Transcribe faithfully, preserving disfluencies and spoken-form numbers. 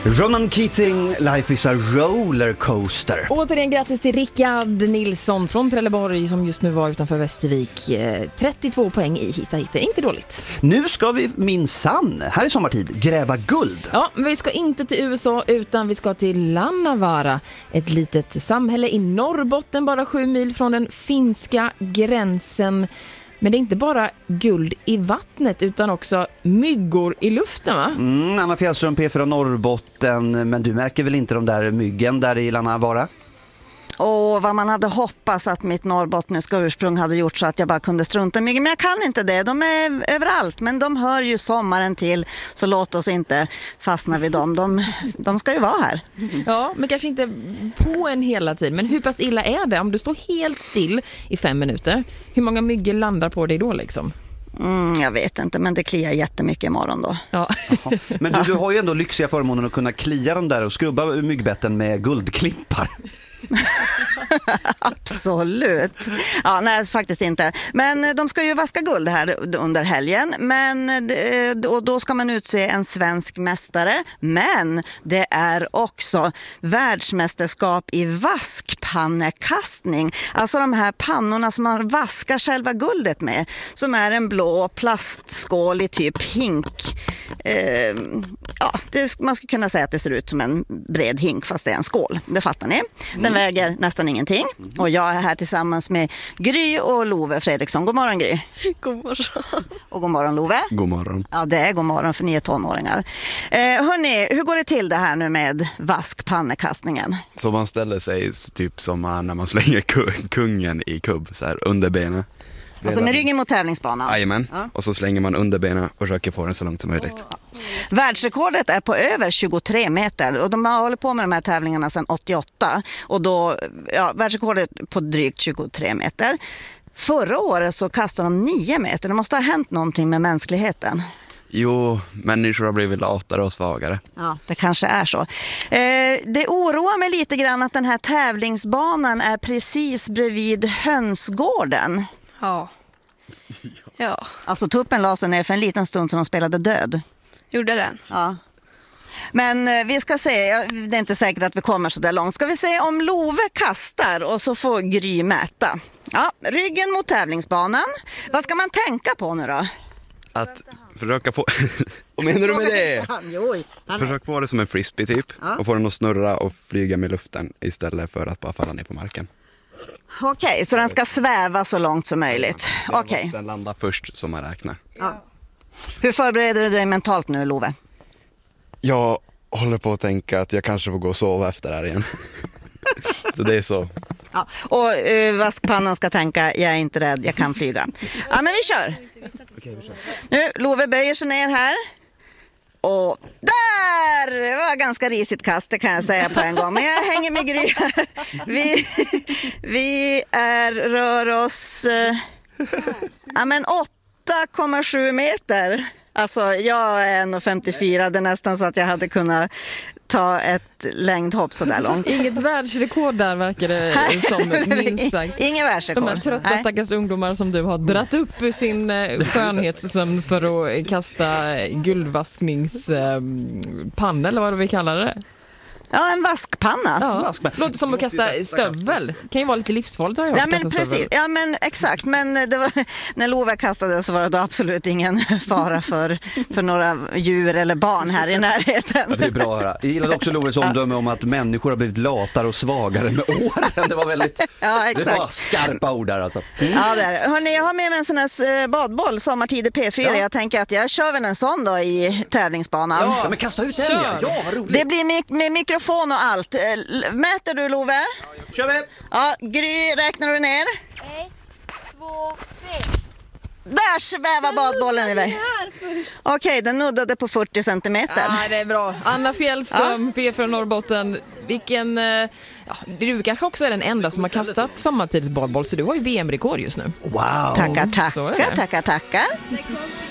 Ronan Keating, Life is a rollercoaster. Återigen grattis till Rickard Nilsson från Trelleborg som just nu var utanför Västervik. trettiotvå poäng i Hitta Hitta, inte dåligt. Nu ska vi minsann, här i sommartid, gräva guld. Ja, men vi ska inte till U S A utan vi ska till Lannavaara. Ett litet samhälle i Norrbotten, bara sju mil från den finska gränsen. Men det är inte bara guld i vattnet utan också myggor i luften, va? Mm, Anna Fjällström, P fyra Norrbotten. Men du märker väl inte de där myggen där i Lannavaara? Och vad man hade hoppats att mitt norrbottniska ursprung hade gjort så att jag bara kunde strunta mycket. Men jag kan inte det. De är överallt, men de hör ju sommaren till. Så låt oss inte fastna vid dem. De, de ska ju vara här. Ja, men kanske inte på en hela tiden. Men hur pass illa är det om du står helt still i fem minuter? Hur många myggor landar på dig då liksom? Mm, jag vet inte, men det kliar jättemycket imorgon då. Ja. Men du, du har ju ändå lyxiga förmånen att kunna klia dem där och skrubba myggbetten med guldklimpar. Absolut. Ja, nej, faktiskt inte. Men de ska ju vaska guld här under helgen. Men och då ska man utse en svensk mästare. Men det är också världsmästerskap i vaskpannekastning. Alltså de här pannorna som man vaskar själva guldet med. Som är en blå plastskål i typ hink. Eh, ja, det, man skulle kunna säga att det ser ut som en bred hink fast det är en skål. Det fattar ni. Den väger nästan ingenting. Och jag är här tillsammans med Gry och Love Fredriksson. God morgon, Gry. God morgon. Och god morgon, Love. God morgon. Ja, det är god morgon för ni är tonåringar. Eh, hörni, hur går det till det här nu med vaskpannekastningen? Så man ställer sig typ som när man slänger kungen i kubb så här under benen. Alltså med ryggen mot tävlingsbanan? Jajamän. Ja. Och så slänger man under benen och försöker få den så långt som möjligt. Ja. Världsrekordet är på över tjugotre meter och de har hållit på med de här tävlingarna sedan åttioåtta. Och då, ja, världsrekordet på drygt tjugotre meter. Förra året så kastade de nio meter. Det måste ha hänt någonting med mänskligheten. Jo, människor har blivit latare och svagare. Ja, det kanske är så. Eh, det oroar mig lite grann att den här tävlingsbanan är precis bredvid hönsgården. Ja. Ja. Alltså tuppen la sig ner för en liten stund som de spelade död. Gjorde den? Ja. Men eh, vi ska se, det är inte säkert att vi kommer så där långt. Ska vi se om Love kastar och så får Gry mäta. Ja, ryggen mot tävlingsbanan. Vad ska man tänka på nu då? Att försöka få... Vad menar du med det? Försök få det som en frisbee typ. Ja. Och få den att snurra och flyga med luften istället för att bara falla ner på marken. Okej, okay, så den ska sväva så långt som möjligt. Okej. Okay. Den landar först som man räknar. Ja. Hur förbereder du dig mentalt nu, Love? Jag håller på att tänka att jag kanske får gå och sova efter det här igen. Så det är så. Ja. Och uh, vaskpannan ska tänka, jag är inte rädd, jag kan flyga. Ja, men vi kör. Okej, vi kör. Nu, Love böjer sig ner här. Och där! Det var ganska risigt kast, det kan jag säga på en gång. Men jag hänger med Gry här. Vi, vi är, rör oss uh, ja, men åtta komma sju meter. Alltså jag är en komma femtiofyra, det är nästan så att jag hade kunnat ta ett längdhopp så där långt. Inget världsrekord där verkar det som, minst sagt. Ingen världsrekord. De här trötta Nej. stackars ungdomar som du har dratt upp ur sin skönhetssömn för att kasta guldvaskningspanna eller vad vi kallar det. Ja, en vaskpanna. Ja. Vaskpanna. Låter som att kasta stövel. Kan ju vara lite livsfarligt. Har jag ja, men precis. Ja, men exakt. Men det var, när Love kastade så var det då absolut ingen fara för, för några djur eller barn här i närheten. Ja, det är bra att höra. Jag gillade också Loves omdöme om att människor har blivit latare och svagare med åren. Det var väldigt ja, exakt. Det var skarpa ord där alltså. Mm. Ja, där. Hörrni, jag har med mig en sån här badboll, sommartid i P fyra. Ja. Jag tänker att jag kör väl en sån då i tävlingsbanan. Ja, ja men kasta ut den. Ja, ja vad roligt. Det blir med, med mikro mikrofon och allt. Mäter du, Love? Ja, kör vi! Ja, Gry, räknar du ner? Ett, två, tre. Där svävar badbollen iväg. Okej, okay, den nuddade på fyrtio centimeter. Ja, det är bra. Anna Fjällström, ja. P fyra Norrbotten. Vilken, ja, du kanske också är den enda som har kastat sommartidsbadboll, så du har ju V M-rekord just nu. Wow! Tackar, tackar, tackar, tackar.